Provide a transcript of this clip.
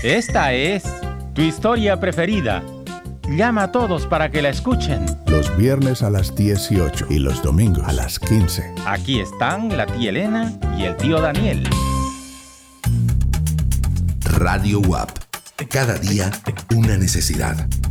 Esta es tu historia preferida. Llama a todos para que la escuchen. Los viernes a las 18 y los domingos a las 15. Aquí están la tía Elena y el tío Daniel. Radio WAP. Cada día una necesidad.